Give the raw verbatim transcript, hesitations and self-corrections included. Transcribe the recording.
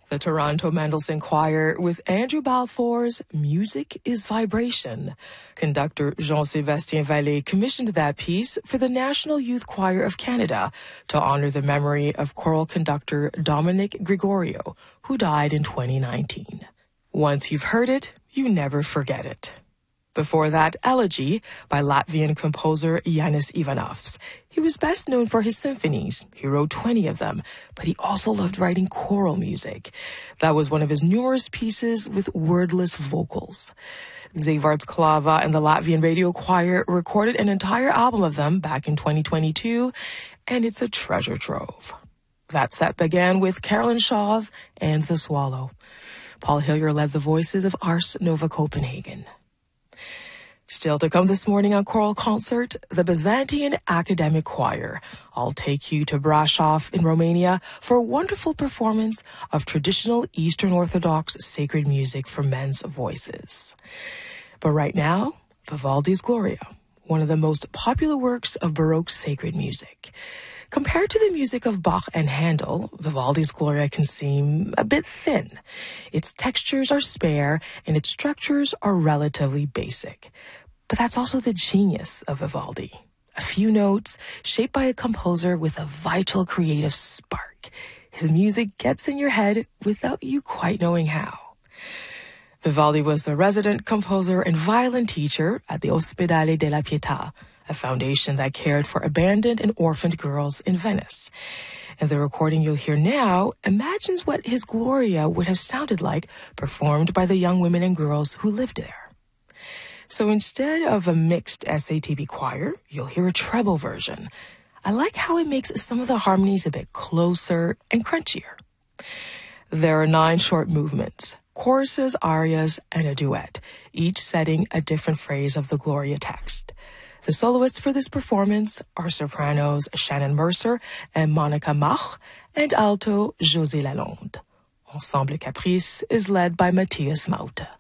The Toronto Mendelssohn Choir with Andrew Balfour's Music is Vibration. Conductor Jean-Sébastien Vallée commissioned that piece for the National Youth Choir of Canada to honor the memory of choral conductor Dominic Gregorio, who died in twenty nineteen. Once you've heard it, you never forget it. Before that, Elegy by Latvian composer Yanis Ivanovs. He was best known for his symphonies. He wrote twenty of them, but he also loved writing choral music. That was one of his numerous pieces with wordless vocals. Zevarts Klava and the Latvian Radio Choir recorded an entire album of them back in twenty twenty-two, and it's a treasure trove. That set began with Carolyn Shaw's And the Swallow. Paul Hillier led the voices of Ars Nova Copenhagen. Still to come this morning on Choral Concert, the Byzantine Academic Choir. I'll take you to Brașov in Romania for a wonderful performance of traditional Eastern Orthodox sacred music for men's voices. But right now, Vivaldi's Gloria, one of the most popular works of Baroque sacred music. Compared to the music of Bach and Handel, Vivaldi's Gloria can seem a bit thin. Its textures are spare and its structures are relatively basic. But that's also the genius of Vivaldi. A few notes shaped by a composer with a vital creative spark. His music gets in your head without you quite knowing how. Vivaldi was the resident composer and violin teacher at the Ospedale della Pietà, a foundation that cared for abandoned and orphaned girls in Venice. And the recording you'll hear now imagines what his Gloria would have sounded like performed by the young women and girls who lived there. So instead of a mixed S A T B choir, you'll hear a treble version. I like how it makes some of the harmonies a bit closer and crunchier. There are nine short movements, choruses, arias, and a duet, each setting a different phrase of the Gloria text. The soloists for this performance are sopranos Shannon Mercer and Monica Mach, and alto José Lalonde. Ensemble Caprice is led by Matthias Maute.